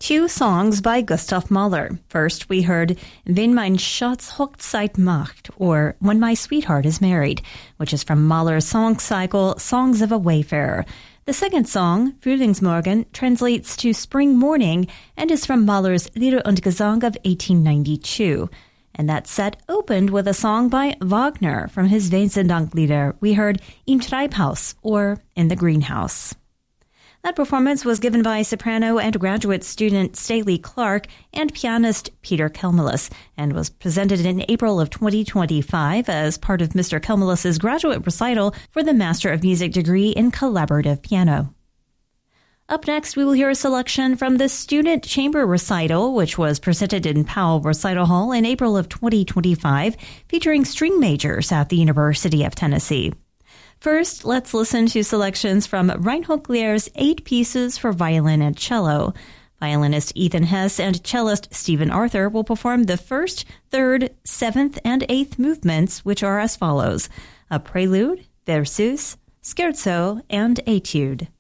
Two songs by Gustav Mahler. First, we heard Wenn mein Schatz Hochzeit macht, or When My Sweetheart is Married, which is from Mahler's song cycle Songs of a Wayfarer. The second song, Frühlingsmorgen, translates to Spring Morning and is from Mahler's Lieder und Gesang of 1892. And that set opened with a song by Wagner from his Wesendonck-Lieder. We heard Im Treibhaus, or In the Greenhouse. That performance was given by soprano and graduate student Staley Clark and pianist Peter Kelmelis and was presented in April of 2025 as part of Mr. Kelmelis' graduate recital for the Master of Music degree in collaborative piano. Up next, we will hear a selection from the Student Chamber Recital, which was presented in Powell Recital Hall in April of 2025, featuring string majors at the University of Tennessee. First, let's listen to selections from Reinhold Glier's 8 Pieces for Violin and Cello. Violinist Ethan Hess and cellist Stephen Arthur will perform the 1st, 3rd, 7th, and 8th movements, which are as follows: a prelude, versus, scherzo, and etude.